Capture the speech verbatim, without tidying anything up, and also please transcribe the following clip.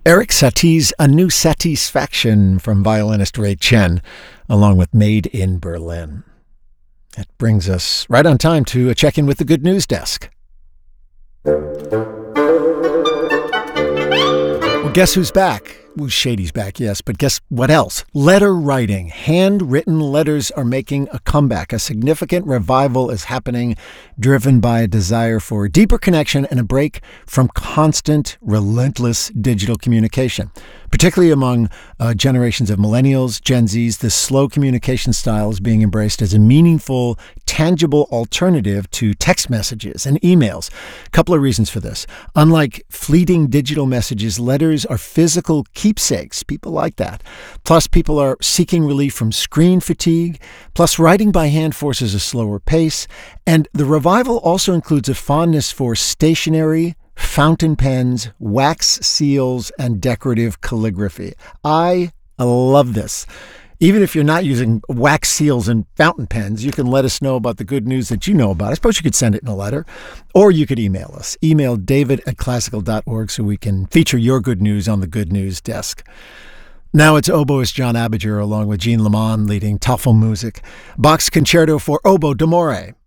Eric Satie's A New Satisfaction from violinist Ray Chen, along with Made in Berlin. That brings us right on time to a check-in with the Good News Desk. Well, guess who's back? Well, Shady's back, yes, but guess what else? Letter writing. Handwritten letters are making a comeback. A significant revival is happening, driven by a desire for a deeper connection and a break from constant, relentless digital communication. Particularly among uh, generations of millennials, Gen Zs, this slow communication style is being embraced as a meaningful, tangible alternative to text messages and emails. A couple of reasons for this. Unlike fleeting digital messages, letters are physical keepsakes. People like that. Plus, people are seeking relief from screen fatigue. Plus, writing by hand forces a slower pace. And the revival also includes a fondness for stationery, fountain pens, wax seals, and decorative calligraphy. I love this. Even if you're not using wax seals and fountain pens, you can let us know about the good news that you know about. I suppose you could send it in a letter, or you could email us. Email david at classical dot org so we can feature your good news on the Good News Desk. Now it's oboist John Abinger along with Jean Lamont leading Tafelmusik. Bach's Concerto for Oboe d'Amore.